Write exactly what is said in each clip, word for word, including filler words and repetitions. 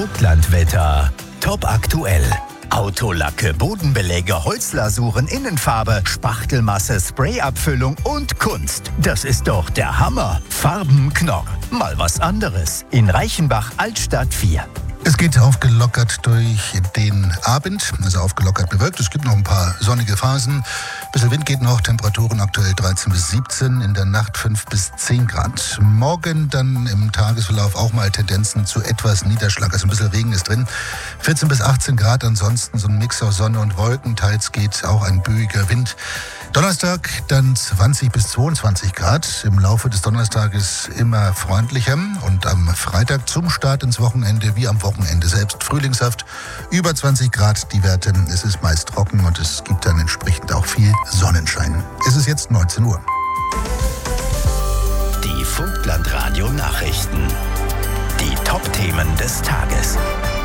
Vogtlandwetter. Top aktuell. Autolacke, Bodenbeläge, Holzlasuren, Innenfarbe, Spachtelmasse, Sprayabfüllung und Kunst. Das ist doch der Hammer. Farben Knorr. Mal was anderes. In Reichenbach, Altstadt vier. Es geht aufgelockert durch den Abend, also aufgelockert bewölkt. Es gibt noch ein paar sonnige Phasen. Ein bisschen Wind geht noch, Temperaturen aktuell dreizehn bis siebzehn, in der Nacht fünf bis zehn Grad. Morgen dann im Tagesverlauf auch mal Tendenzen zu etwas Niederschlag, also ein bisschen Regen ist drin. vierzehn bis achtzehn Grad, ansonsten so ein Mix aus Sonne und Wolken. Teils geht auch ein böiger Wind. Donnerstag dann zwanzig bis zweiundzwanzig Grad. Im Laufe des Donnerstages immer freundlicher. Und am Freitag zum Start ins Wochenende wie am Wochenende selbst frühlingshaft. Über zwanzig Grad die Werte. Es ist meist trocken und es gibt dann entsprechend auch viel Sonnenschein. Es ist jetzt neunzehn Uhr. Die Vogtlandradio Nachrichten. Die Top-Themen des Tages.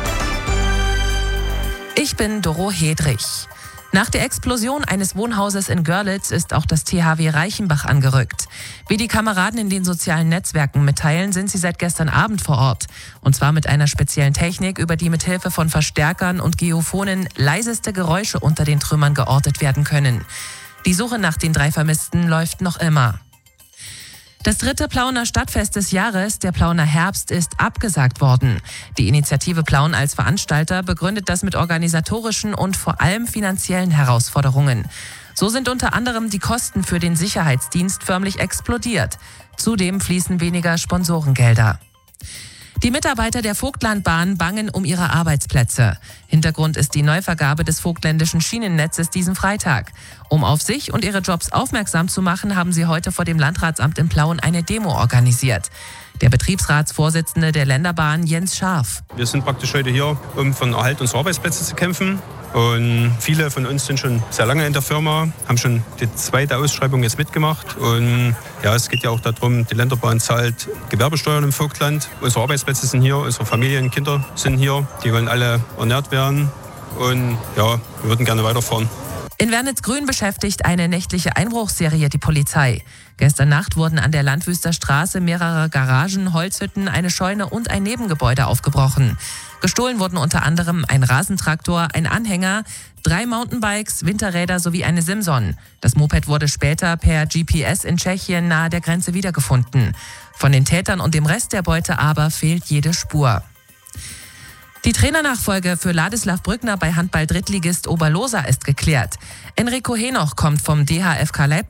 Ich bin Doro Hedrich. Nach der Explosion eines Wohnhauses in Görlitz ist auch das T H W Reichenbach angerückt. Wie die Kameraden in den sozialen Netzwerken mitteilen, sind sie seit gestern Abend vor Ort. Und zwar mit einer speziellen Technik, über die mit Hilfe von Verstärkern und Geophonen leiseste Geräusche unter den Trümmern geortet werden können. Die Suche nach den drei Vermissten läuft noch immer. Das dritte Plauener Stadtfest des Jahres, der Plauener Herbst, ist abgesagt worden. Die Initiative Plauen als Veranstalter begründet das mit organisatorischen und vor allem finanziellen Herausforderungen. So sind unter anderem die Kosten für den Sicherheitsdienst förmlich explodiert. Zudem fließen weniger Sponsorengelder. Die Mitarbeiter der Vogtlandbahn bangen um ihre Arbeitsplätze. Hintergrund ist die Neuvergabe des vogtländischen Schienennetzes diesen Freitag. Um auf sich und ihre Jobs aufmerksam zu machen, haben sie heute vor dem Landratsamt in Plauen eine Demo organisiert. Der Betriebsratsvorsitzende der Länderbahn, Jens Scharf. Wir sind praktisch heute hier, um für den Erhalt unserer Arbeitsplätze zu kämpfen. Und viele von uns sind schon sehr lange in der Firma, haben schon die zweite Ausschreibung jetzt mitgemacht. Und ja, es geht ja auch darum, die Länderbahn zahlt Gewerbesteuern im Vogtland. Unsere Arbeitsplätze sind hier, unsere Familien, Kinder sind hier. Die wollen alle ernährt werden. Und ja, wir würden gerne weiterfahren. In Wernitz-Grün beschäftigt eine nächtliche Einbruchsserie die Polizei. Gestern Nacht wurden an der Landwüster Straße mehrere Garagen, Holzhütten, eine Scheune und ein Nebengebäude aufgebrochen. Gestohlen wurden unter anderem ein Rasentraktor, ein Anhänger, drei Mountainbikes, Winterräder sowie eine Simson. Das Moped wurde später per G P S in Tschechien nahe der Grenze wiedergefunden. Von den Tätern und dem Rest der Beute aber fehlt jede Spur. Die Trainernachfolge für Ladislav Brückner bei Handball-Drittligist Oberlosa ist geklärt. Enrico Henoch kommt vom D H F K Leipzig